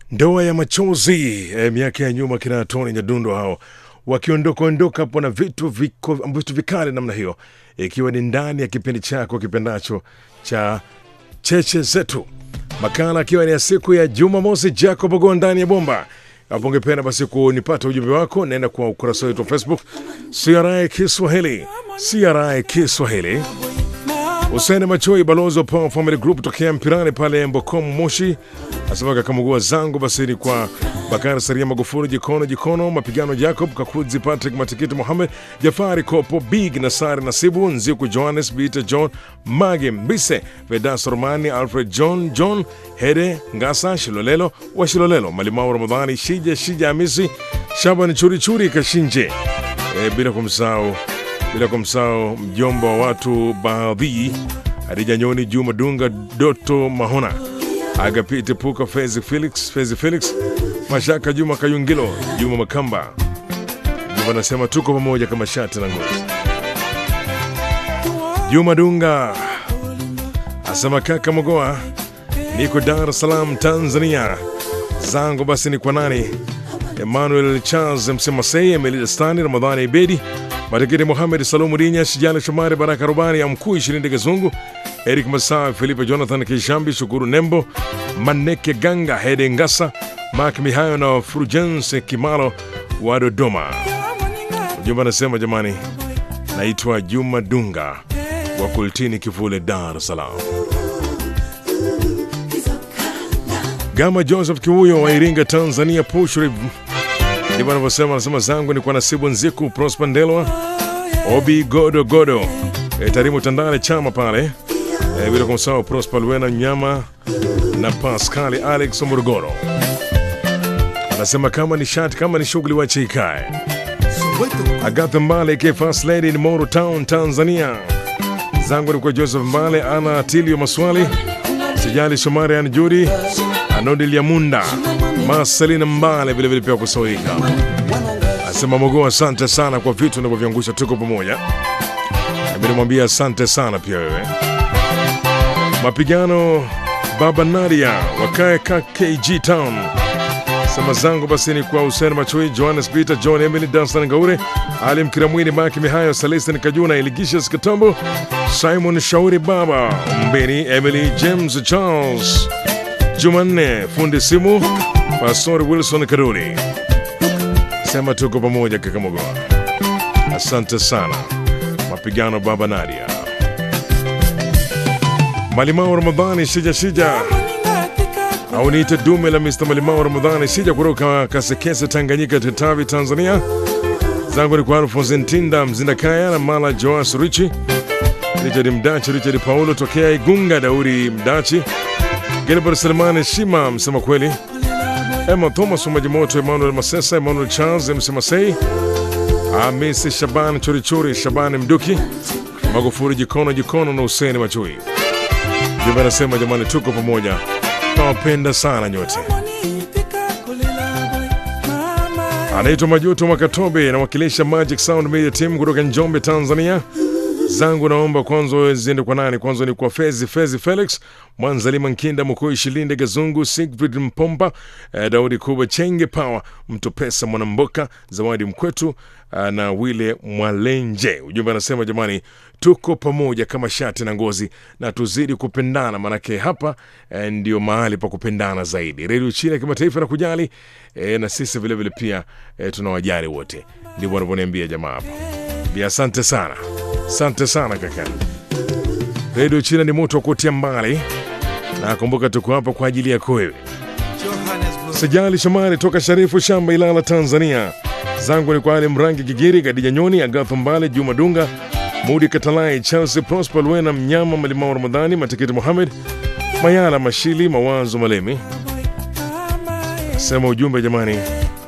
Ndoa ya machozi miaka ya nyuma, kina Tony Nyadundo hao wakiondoka hapo na vitu vikali namna hiyo, ikiwa ni ndani ya kipindi chako kipendacho cha Cheche Zetu, makala akiwa ni ya siku ya Jumamosi. Jacob Ogo ndani ya bomba. Hapo ungependa basi kunipata ujumbe wako, nenda kwa ukurasa wetu wa Facebook CRI Kiswahili. Hussein Machoi, balozi wa Power Family Group tokea Mpirani pale Mbokomo Moshi, asema kakamugua zangu basi ni kwa Bakari Saria Magufuli, Jikono Mapigano, Jacob Kakudzi, Patrick Matikiti, Mohamed Jafari Kopo, Big Nasari Nasibu, Nziku Johannes, Bita John, Mage Mbise, Vedas Romani, Alfred John Hede Ngasa, Shilolelo wa Shilolelo, Malimao Ramadhani, Shija Hamisi, Shaban Churi Kashinje, bila kumsahau mjomba wa watu baadhi, Adija Nyoni, Juma Dunga, Doto Mahona, Agapite Puka, Fezi Felix, Mashaka Juma Kayungilo, Juma Makamba. Juma nasema tuko pamoja kama shati na ngozi. Juma Dunga asema kaka Mogoa, niko Dar es Salaam Tanzania, zangu basi ni kwa nani? Emmanuel Charles Msemasei, Emily Stani, Ramadhani Ibedi, Matikiti Mohamed, Salumu Dinya, Shijali Shomari, Baraka Rubani ya Mkuu, Shirinde Gezungu, Eric Masaa, Filipe Jonathan Kishambi, Shukuru Nembo, Maneke Ganga, Hede Ngasa, Mark Mihayo na Fulgence Kimalo wa Dodoma. Ujumbe anasema jamani, naitwa Juma Dunga wa Kultini Kivule, Dar es Salaam. Gama Joseph Kiuyo wa Iringa Tanzania, Pushrib ndivyo anavyosema, anasema zangu ni kwa Nasibu Nziku, Prosper Ndelwa, Obi Godo, Tarimu Tandale Chama pale, bila kumsahau Prosper Luena Nyama na Pascali Alex Murugoro. Anasema kama ni shati, kama ni shughuli wache ikae. Agatha Mbale ke First Lady in Moro Town Tanzania, zangu ni kwa Joseph Mbale, Ana Tilio Maswali, Sijali Shomari, Anjuri Anodi Liamunda, Marcelina Mbale vile pia kusawika. Asema Mogo, asante sana kwa vitu unavyoviangusha, tuko pamoja. Mimi nimwambia asante sana pia wewe. Mapigano Baba Nadia wakae KG Town, sema zangu basi ni kwa Hussein Machui, Johannes Peter, John Emily, Dunstan Ngaure, Ali Mkiramwini, Maki Mihayo, Celestin Kajuna, Eligishas Katambo, Simon Shauri, Baba Mbeni, Emily James Charles, Jumanne fundi simu, Pastor Wilson Karuri. Sema tuko pamoja kaka Mogoa. Asante sana. Mapigano Baba Nadia. Malimao Ramadhani Shija. Au niite dume la Mr. Malimao Ramadhani Shija kutoka Kasekese Tanganyika Tetavi Tanzania. Zangu ni kwa Alfonso Ntinda Mzindakaya na Mala Joas Richi, Richard Mdachi, Richard Paulo tokea Igunga, Dauri Mdachi, Gilbert Selemani Shima msema kweli, Emma Thomas Majimoto, Emmanuel Masesa, Emmanuel Charles Msemasei, Amisi Shaban Chorichori, Shabani Mduki, Magufuri Jikono na Hussein Machui. Jumbe anasema jamani tuko pamoja, nawapenda sana nyote. Anaitwa Majuto Makatobe, nawakilisha Magic Sound Media Team kutoka Njombe Tanzania. Zangu naomba kwanza ziende kwa nani? Kwanza ni kwa Fezi Felix, Mwanzalima Nkinda, Mkuu Shilinde Gazungu, Siegfried Mpomba, Daudi Kuba, Chenge Power, Mtopesa Mwanamboka, Zawadi Mkwetu na Wile Mwalenje. Ujumbe anasema jamani tuko pamoja kama shati na ngozi, na tuzidi kupendana, manake hapa ndio mahali pa kupendana zaidi. Radio China ya kimataifa na kujali, na sisi vile pia tunawajali wote. Ndivyo wanavyoniambia jamaa hapa. Asante sana. Asante sana kaka. Radio China ni moto wa kutia mbali, na kumbuka tuko hapa kwa ajili yako wewe. Sijali Shomari toka Sharifu Shamba Ilala Tanzania, zangu ni kwa Ali Mrangi Gigiri, Gadija Nyoni, Agatha Mbale, Juma Dunga, Mudi Katalai, Chelsea Prosper Luena Mnyama, Malimao Ramadhani, Matikiti Mohamed, Mayala Mashili, Mawazo Malemi. Sema ujumbe jamani,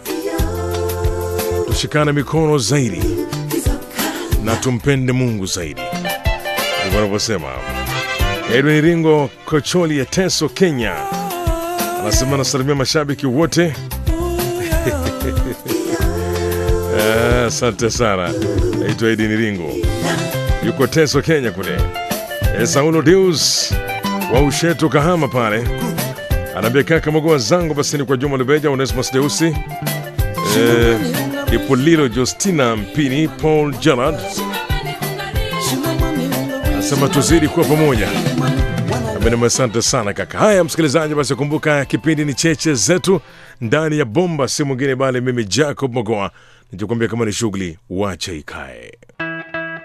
tushikane mikono zaidi na tumpende Mungu zaidi. Ndivyo wanavyosema. Edwin Ringo Kocholi ya Teso, Kenya, anasema nasalimia mashabiki wote. Asante sana. Naitwa Edwin Ringo, yuko Teso, Kenya kule. Saulo Deus wa Ushetu Kahama pale, Anaambia kaka Magoa zangu basi ni kwa Juma Lubeja, Onesmus Deusi, Ipolilo Justina Mpini, Paul Gerard. Anasema tuzidi kuwa pamoja. Asante sana kaka. Haya msikilizaji, basi kumbuka kipindi ni cheche zetu ndani ya bomba, si mwingine bali mimi Jacob Magoa. Nijikwambia kama ni shughuli wacha ikae.